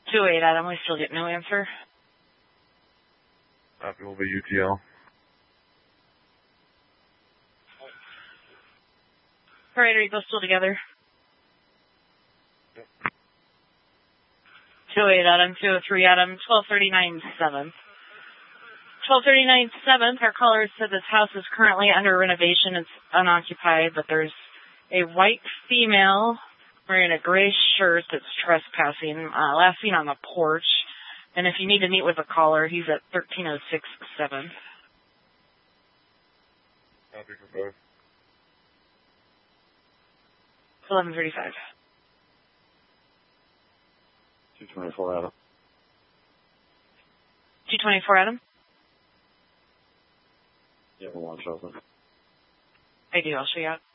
208 Adam, we still get no answer. Copy, will be UTL. Alright, are you both still together? Yep. 208 Adam, 203 Adam, 1239 7th. 1239 7th, our caller said this house is currently under renovation. It's unoccupied, but there's a white female wearing a gray shirt that's trespassing, last seen on the porch. And if you need to meet with a caller, he's at 1306 7th. Copy for both. 1135. 224 Adam. 224 Adam? Yeah, we'll launch open. I do, I'll show you out.